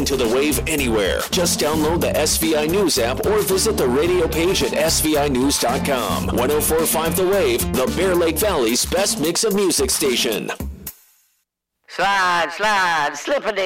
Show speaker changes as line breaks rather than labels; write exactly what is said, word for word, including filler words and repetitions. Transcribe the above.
to the Wave anywhere. Just download the S V I News app or visit the radio page at S V I news dot com. one oh four point five The Wave, the Bear Lake Valley's best mix of music station.
Slide, slide, slippity.